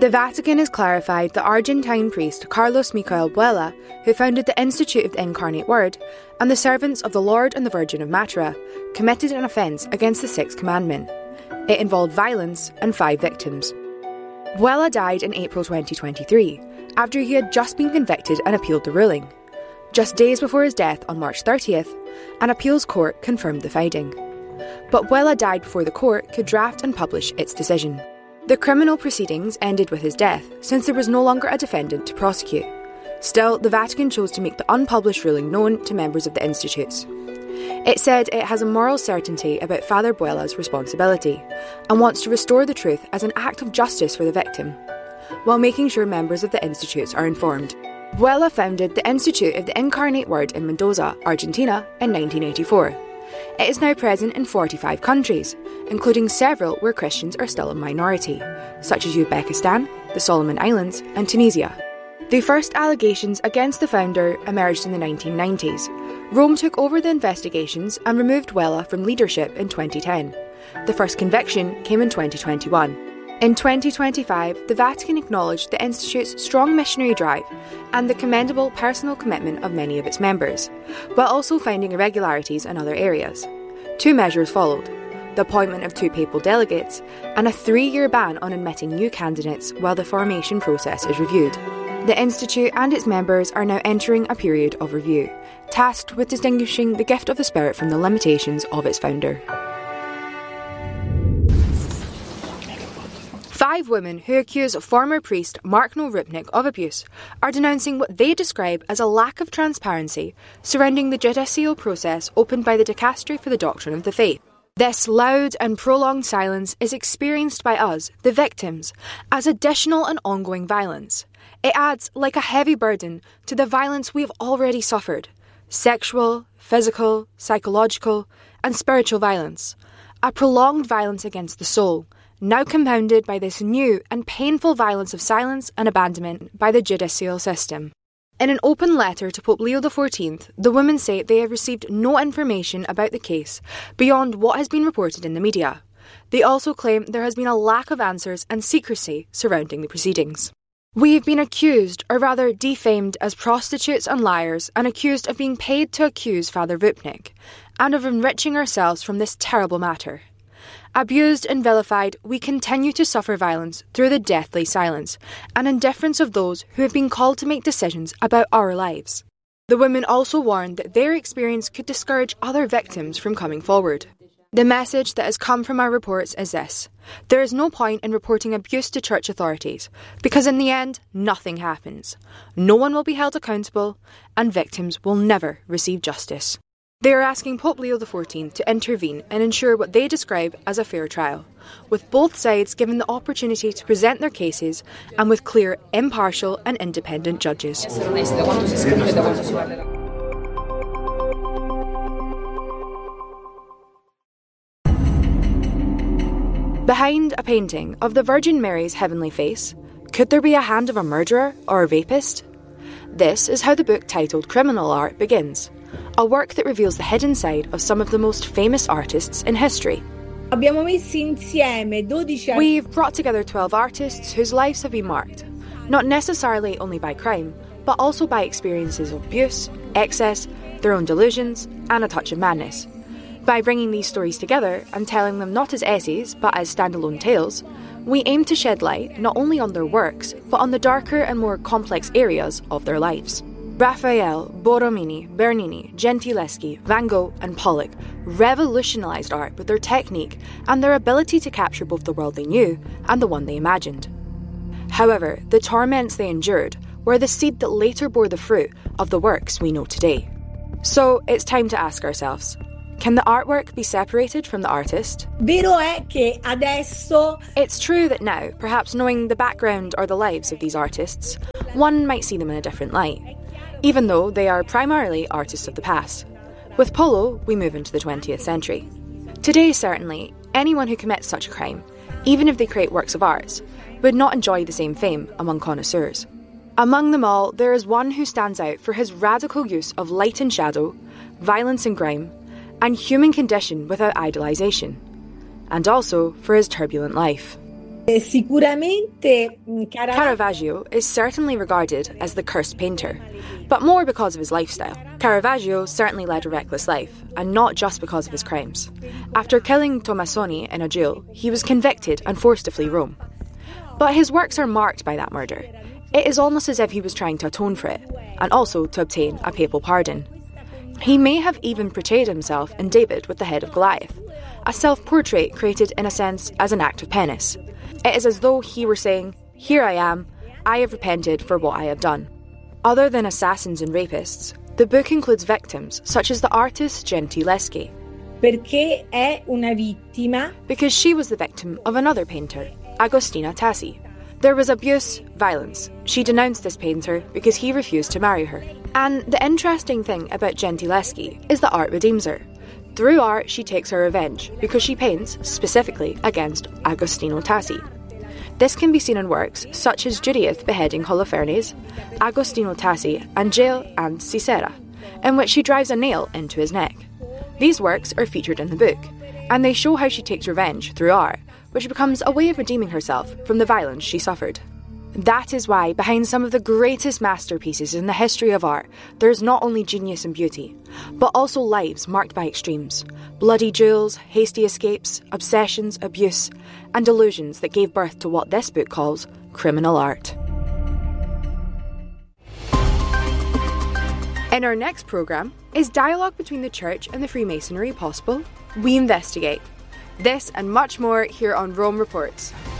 The Vatican has clarified the Argentine priest Carlos Michael Buela, who founded the Institute of the Incarnate Word, and the servants of the Lord and the Virgin of Matra, committed an offence against the Sixth Commandment. It involved violence and 5 victims. Buela died in April 2023, after he had just been convicted and appealed the ruling. Just days before his death on March 30th, an appeals court confirmed the finding. But Buela died before the court could draft and publish its decision. The criminal proceedings ended with his death, since there was no longer a defendant to prosecute. Still, the Vatican chose to make the unpublished ruling known to members of the institutes. It said it has a moral certainty about Father Buela's responsibility, and wants to restore the truth as an act of justice for the victim, while making sure members of the institutes are informed. Buela founded the Institute of the Incarnate Word in Mendoza, Argentina, in 1984. It is now present in 45 countries, including several where Christians are still a minority, such as Uzbekistan, the Solomon Islands, and Tunisia. The first allegations against the founder emerged in the 1990s. Rome took over the investigations and removed Buela from leadership in 2010. The first conviction came in 2021. In 2025, the Vatican acknowledged the Institute's strong missionary drive and the commendable personal commitment of many of its members, while also finding irregularities in other areas. 2 measures followed: the appointment of 2 papal delegates and a 3-year ban on admitting new candidates while the formation process is reviewed. The Institute and its members are now entering a period of review, tasked with distinguishing the gift of the Spirit from the limitations of its founder. 5 women who accuse former priest Mark Noworypnik of abuse are denouncing what they describe as a lack of transparency surrounding the judicial process opened by the Dicastery for the Doctrine of the Faith. This loud and prolonged silence is experienced by us, the victims, as additional and ongoing violence. It adds, like a heavy burden, to the violence we have already suffered: sexual, physical, psychological, and spiritual violence. A prolonged violence against the soul, now compounded by this new and painful violence of silence and abandonment by the judicial system. In an open letter to Pope Leo XIV, the women say they have received no information about the case beyond what has been reported in the media. They also claim there has been a lack of answers and secrecy surrounding the proceedings. We have been accused, or rather defamed, as prostitutes and liars, and accused of being paid to accuse Father Vupnik, and of enriching ourselves from this terrible matter. Abused and vilified, we continue to suffer violence through the deathly silence and indifference of those who have been called to make decisions about our lives. The women also warned that their experience could discourage other victims from coming forward. The message that has come from our reports is this: there is no point in reporting abuse to church authorities, because in the end, nothing happens. No one will be held accountable, and victims will never receive justice. They are asking Pope Leo XIV to intervene and ensure what they describe as a fair trial, with both sides given the opportunity to present their cases and with clear, impartial and independent judges. Behind a painting of the Virgin Mary's heavenly face, could there be a hand of a murderer or a rapist? This is how the book titled Criminal Art begins. A work that reveals the hidden side of some of the most famous artists in history. We've brought together 12 artists whose lives have been marked, not necessarily only by crime, but also by experiences of abuse, excess, their own delusions, and a touch of madness. By bringing these stories together and telling them not as essays, but as standalone tales, we aim to shed light not only on their works, but on the darker and more complex areas of their lives. Raphael, Borromini, Bernini, Gentileschi, Van Gogh and Pollock revolutionised art with their technique and their ability to capture both the world they knew and the one they imagined. However, the torments they endured were the seed that later bore the fruit of the works we know today. So it's time to ask ourselves, can the artwork be separated from the artist? It's true that now, perhaps knowing the background or the lives of these artists, one might see them in a different light, even though they are primarily artists of the past. With Polo, we move into the 20th century. Today, certainly, anyone who commits such a crime, even if they create works of art, would not enjoy the same fame among connoisseurs. Among them all, there is one who stands out for his radical use of light and shadow, violence and grime, and human condition without idolisation, and also for his turbulent life. Caravaggio is certainly regarded as the cursed painter, but more because of his lifestyle. Caravaggio certainly led a reckless life, and not just because of his crimes. After killing Tomassoni in a duel, he was convicted and forced to flee Rome. But his works are marked by that murder. It is almost as if he was trying to atone for it, and also to obtain a papal pardon. He may have even portrayed himself in David with the head of Goliath, a self-portrait created in a sense as an act of penance. It is as though he were saying, "Here I am, I have repented for what I have done." Other than assassins and rapists, the book includes victims such as the artist Gentileschi. Perché è una vittima? Because she was the victim of another painter, Agostina Tassi. There was abuse, violence. She denounced this painter because he refused to marry her. And the interesting thing about Gentileschi is that art redeems her. Through art, she takes her revenge because she paints specifically against Agostino Tassi. This can be seen in works such as Judith beheading Holofernes, Agostino Tassi, and Jael and Sisera, in which she drives a nail into his neck. These works are featured in the book, and they show how she takes revenge through art, which becomes a way of redeeming herself from the violence she suffered. That is why, behind some of the greatest masterpieces in the history of art, there is not only genius and beauty, but also lives marked by extremes, bloody duels, hasty escapes, obsessions, abuse, and delusions that gave birth to what this book calls criminal art. In our next programme, is dialogue between the Church and the Freemasonry possible? We investigate. This and much more here on Rome Reports.